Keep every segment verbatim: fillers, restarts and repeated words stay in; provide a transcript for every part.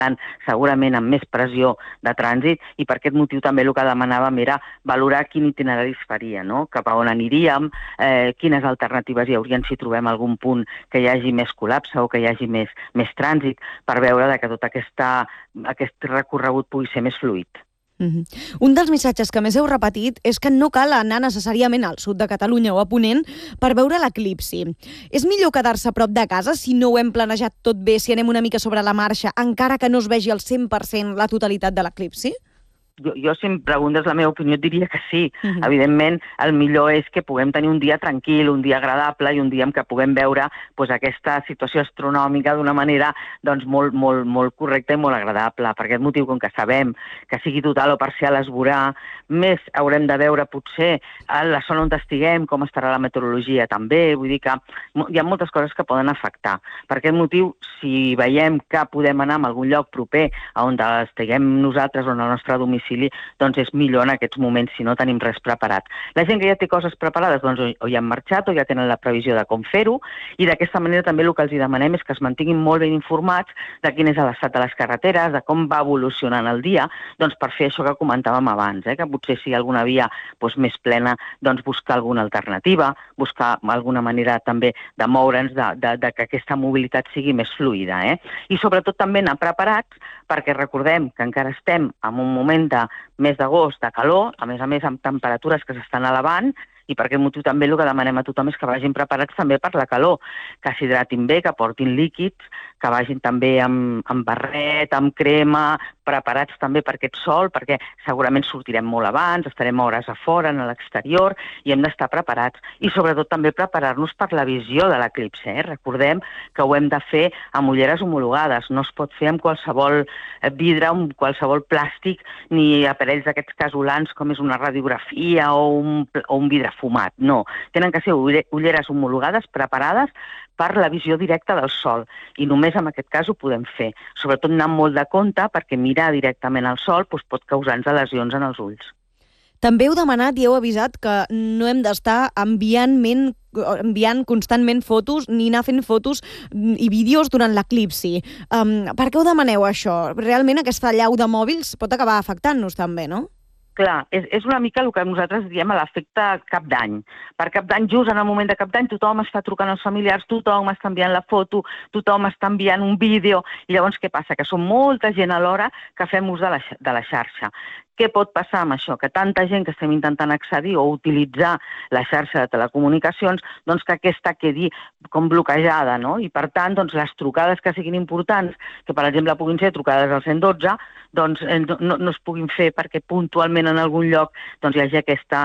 segurament amb més pressió de trànsit, i per aquest motiu també el que demanàvem era valorar quin itinerari es faria, no? Cap a on aniríem, eh, quines alternatives hi haurien si trobem algun punt que hi hagi més col·lapse o que hi hagi més, més trànsit, per veure que tot aquesta, aquest recorregut pugui ser més fluid. Mm-hmm. Un dels missatges que més heu repetit és que no cal anar necessàriament al sud de Catalunya o a Ponent per veure l'eclipsi. És millor quedar-se a prop de casa si no ho hem planejat tot bé, si anem una mica sobre la marxa, encara que no es vegi al cent per cent la totalitat de l'eclipsi? Jo, jo, si em preguntes la meva opinió, et diria que sí. Uh-huh. Evidentment, el millor és que puguem tenir un dia tranquil, un dia agradable i un dia en què puguem veure doncs, aquesta situació astronòmica d'una manera doncs, molt, molt, molt correcta i molt agradable. Per aquest motiu, com que sabem que sigui total o parcial es veurà, més haurem de veure potser a la zona on estiguem, com estarà la meteorologia també. Vull dir que hi ha moltes coses que poden afectar. Per aquest motiu, si veiem que podem anar a algun lloc proper a on estiguem nosaltres o en el nostre domicili, doncs és millor en aquests moments si no tenim res preparat. La gent que ja té coses preparades doncs o ja han marxat o ja tenen la previsió de com fer-ho, i d'aquesta manera també el que els demanem és que es mantinguin molt ben informats de quin és l'estat de les carreteres, de com va evolucionant el dia, doncs per fer això que comentàvem abans, eh? Que potser si hi ha alguna via doncs, més plena, doncs buscar alguna alternativa, buscar alguna manera també de moure'ns, de, de, de que aquesta mobilitat sigui més fluida. Eh? I sobretot també anar preparats, perquè recordem que encara estem en un moment de mes d'agost de calor, a més a més amb temperatures que s'estan elevant, i per aquest motiu també el que demanem a tothom és que vagin preparats també per la calor, que s'hidratin bé, que portin líquids, que vagin també amb, amb barret, amb crema, preparats també per aquest sol, perquè segurament sortirem molt abans, estarem hores a fora, a l'exterior, i hem d'estar preparats. I sobretot també preparar-nos per la visió de l'eclipsi. Eh? Recordem que ho hem de fer amb ulleres homologades, no es pot fer amb qualsevol vidre, amb qualsevol plàstic, ni aparells d'aquests casolans com és una radiografia o un, o un vidre fumat. No, tenen que ser ulleres homologades, preparades per la visió directa del sol, i només en aquest cas ho podem fer. Sobretot anar molt de compte, perquè mirar directament al sol doncs, pot causar-nos lesions en els ulls. També heu demanat i heu avisat que no hem d'estar enviant, enviant constantment fotos ni anar fent fotos i vídeos durant l'eclipsi. Um, per què ho demaneu, això? Realment aquesta allau de mòbils pot acabar afectant-nos també, no? Clar, és, és una mica el que nosaltres diem a l'efecte cap d'any. Per cap d'any, just en el moment de cap d'any, tothom està trucant als familiars, tothom està enviant la foto, tothom està enviant un vídeo, i llavors què passa? Que som molta gent alhora que fem ús de la, de la xarxa. Què pot passar amb això? Que tanta gent que estem intentant accedir o utilitzar la xarxa de telecomunicacions, doncs que aquesta quedi com bloquejada, no? I per tant, doncs, les trucades que siguin importants, que per exemple puguin ser trucades al cent i dotze, doncs no, no es puguin fer perquè puntualment en algun lloc doncs, hi hagi aquesta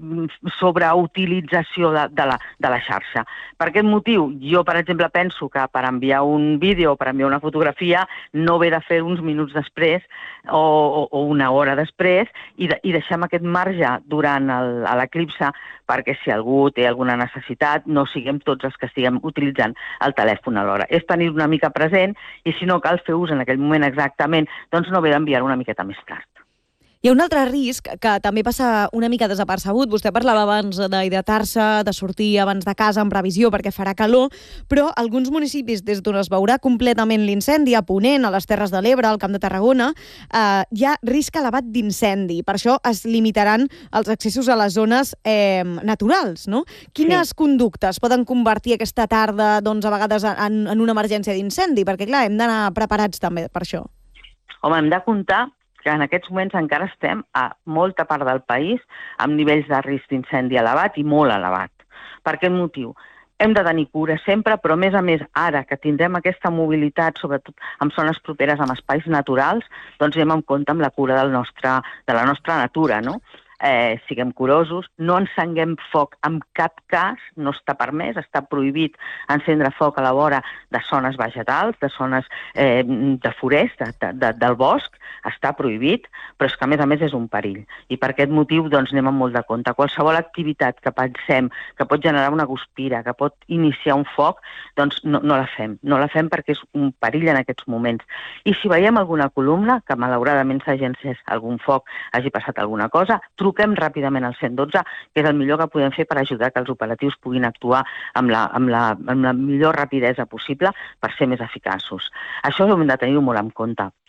sobreutilització de, de, la, de la xarxa. Per aquest motiu, jo, per exemple, penso que per enviar un vídeo o per enviar una fotografia no ve de fer uns minuts després o, o, o una hora després, i, de, i deixem aquest marge durant l'eclipse perquè si algú té alguna necessitat no siguem tots els que estiguem utilitzant el telèfon alhora. És tenir una mica present, i si no cal fer ús en aquell moment exactament, doncs no ve d'enviar una miqueta més tard. Hi ha un altre risc que també passa una mica desapercebut. Vostè parlava abans d'hidratar-se, de sortir abans de casa en previsió perquè farà calor, però alguns municipis des d'on es veurà completament l'incendi, a Ponent, a les Terres de l'Ebre, al Camp de Tarragona, eh, hi ha risc elevat d'incendi. Per això es limitaran els accessos a les zones eh, naturals, no? Quines sí. conductes poden convertir aquesta tarda, doncs, a vegades en, en una emergència d'incendi? Perquè, clar, hem d'anar preparats també per això. Home, hem de comptar que en aquests moments encara estem a molta part del país amb nivells de risc d'incendi elevat i molt elevat. Per aquest motiu, hem de tenir cura sempre, però a més a més ara que tindrem aquesta mobilitat, sobretot en zones properes amb espais naturals, doncs anem en compte amb la cura del nostre, de la nostra natura, no? Eh, siguem curosos, no encenguem foc en cap cas, no està permès, està prohibit encendre foc a la vora de zones vegetals, de zones eh, de forest, de, de, del bosc, està prohibit, però és que a més a més és un perill. I per aquest motiu doncs, anem amb molt de compte. Qualsevol activitat que pensem que pot generar una guspira, que pot iniciar un foc, doncs no, no la fem. No la fem perquè és un perill en aquests moments. I si veiem alguna columna, que malauradament s'hagi encès algun foc, hagi passat alguna cosa, truquem ràpidament al cent i dotze, que és el millor que podem fer per ajudar que els operatius puguin actuar amb la, amb la, amb la millor rapidesa possible per ser més eficaços. Això ho hem de tenir molt en compte.